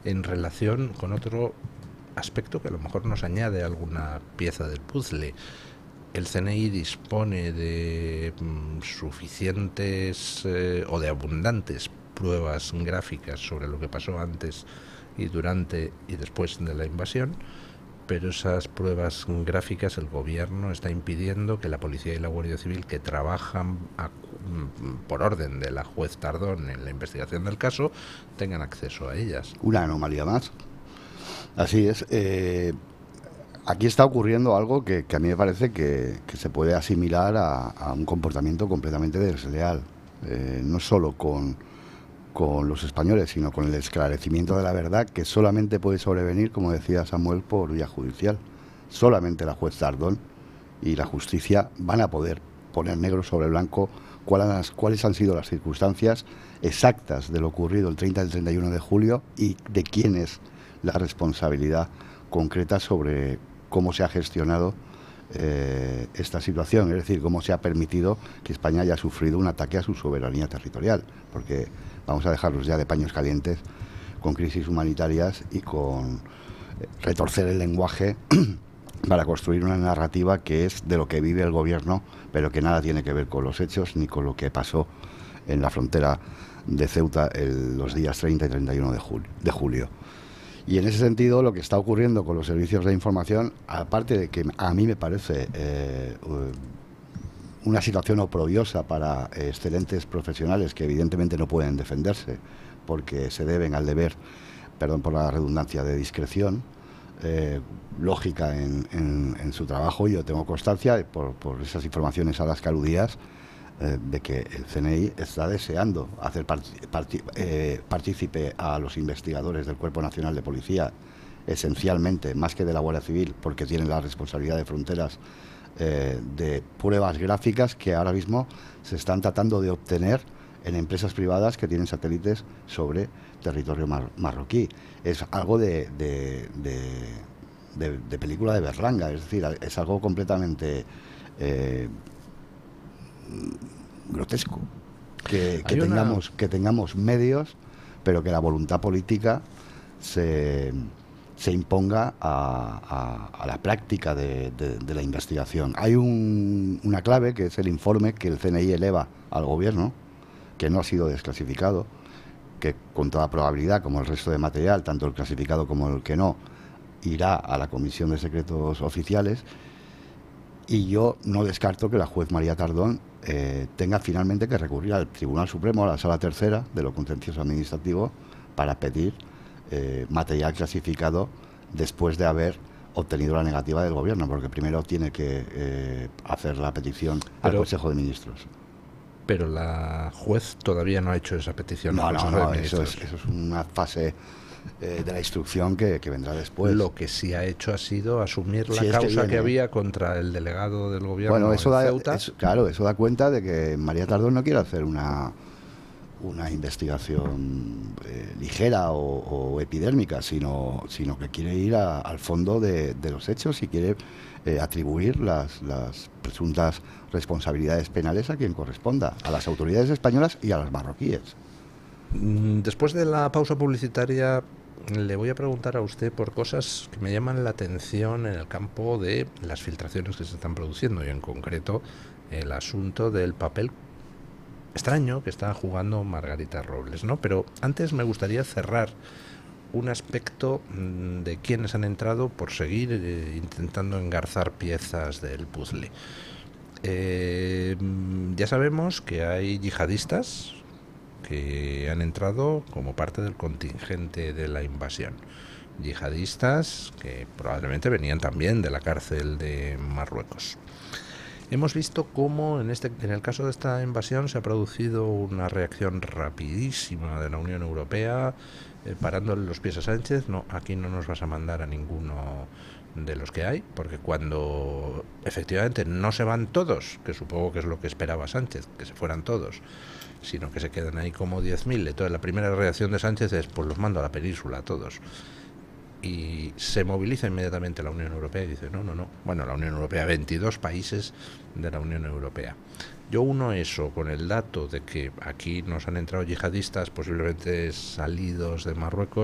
en relación con otro aspecto que a lo mejor nos añade alguna pieza del puzzle. El CNI dispone de suficientes o de abundantes pruebas gráficas sobre lo que pasó antes y durante y después de la invasión, pero esas pruebas gráficas el gobierno está impidiendo que la policía y la Guardia Civil, que trabajan por orden de la juez Tardón en la investigación del caso, tengan acceso a ellas. Una anomalía más. Así es. Aquí está ocurriendo algo que a mí me parece que se puede asimilar a un comportamiento completamente desleal. No solo con los españoles, sino con el esclarecimiento de la verdad, que solamente puede sobrevenir, como decía Samuel, por vía judicial. Solamente la juez Tardón y la justicia van a poder poner negro sobre blanco cuáles han sido las circunstancias exactas de lo ocurrido el 30 y el 31 de julio y de quién es la responsabilidad concreta sobre cómo se ha gestionado esta situación, es decir, cómo se ha permitido que España haya sufrido un ataque a su soberanía territorial, porque vamos a dejarlos ya de paños calientes con crisis humanitarias y con retorcer el lenguaje para construir una narrativa que es de lo que vive el gobierno, pero que nada tiene que ver con los hechos ni con lo que pasó en la frontera de Ceuta los días 30 y 31 de julio. Y en ese sentido, lo que está ocurriendo con los servicios de información, aparte de que a mí me parece una situación oprobiosa para excelentes profesionales que evidentemente no pueden defenderse porque se deben al deber, perdón por la redundancia, de discreción lógica en su trabajo. Yo tengo constancia, por esas informaciones a las que aludías, de que el CNI está deseando hacer partícipe a los investigadores del Cuerpo Nacional de Policía, esencialmente, más que de la Guardia Civil, porque tienen la responsabilidad de fronteras, de pruebas gráficas que ahora mismo se están tratando de obtener en empresas privadas que tienen satélites sobre territorio marroquí. Es algo de película de Berlanga, es decir, es algo completamente grotesco que tengamos medios, pero que la voluntad política se imponga a la práctica de la investigación. Hay una clave, que es el informe que el CNI eleva al gobierno, que no ha sido desclasificado, que con toda probabilidad, como el resto de material, tanto el clasificado como el que no, irá a la Comisión de Secretos Oficiales. Y yo no descarto que la juez María Tardón tenga finalmente que recurrir al Tribunal Supremo, a la Sala Tercera de lo Contencioso Administrativo, para pedir material clasificado después de haber obtenido la negativa del gobierno, porque primero tiene que hacer la petición al Consejo de Ministros. Pero la juez todavía no ha hecho esa petición al Consejo de Ministros. Eso es una fase de la instrucción que vendrá después. Lo que sí ha hecho ha sido asumir la causa que había contra el delegado del gobierno en Ceuta. Claro, eso da cuenta de que María Tardón no quiere hacer una investigación ligera o epidérmica, sino que quiere ir al fondo de los hechos y quiere atribuir las presuntas responsabilidades penales a quien corresponda, a las autoridades españolas y a las marroquíes. Después de la pausa publicitaria, le voy a preguntar a usted por cosas que me llaman la atención en el campo de las filtraciones que se están produciendo, y en concreto el asunto del papel extraño que está jugando Margarita Robles, ¿no? Pero antes me gustaría cerrar un aspecto de quienes han entrado por seguir intentando engarzar piezas del puzzle. Ya sabemos que hay yihadistas que han entrado como parte del contingente de la invasión. Yihadistas que probablemente venían también de la cárcel de Marruecos. Hemos visto cómo en el caso de esta invasión se ha producido una reacción rapidísima de la Unión Europea, parándole los pies a Sánchez. No, aquí no nos vas a mandar a ninguno de los que hay, porque cuando efectivamente no se van todos, que supongo que es lo que esperaba Sánchez, que se fueran todos, sino que se quedan ahí como 10.000. Entonces la primera reacción de Sánchez es: pues los mando a la península a todos. Y se moviliza inmediatamente la Unión Europea y dice: no. Bueno, la Unión Europea, 22 países de la Unión Europea. Yo uno eso con el dato de que aquí nos han entrado yihadistas, posiblemente salidos de Marruecos,